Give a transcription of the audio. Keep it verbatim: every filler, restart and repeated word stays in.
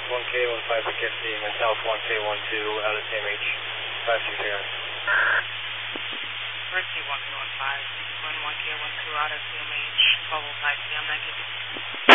one K one five Poughkeepsie, myself one K one two out of C M H, five six zero. Ricky one K one five, one one K one two out of C M H, bubble five C M negative.